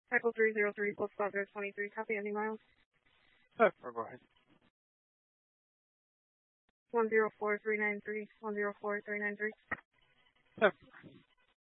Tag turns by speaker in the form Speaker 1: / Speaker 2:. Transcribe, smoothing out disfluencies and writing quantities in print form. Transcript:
Speaker 1: Echo 303, Full Spot 023, copy, any miles?
Speaker 2: Go ahead.
Speaker 1: 104393, 104393.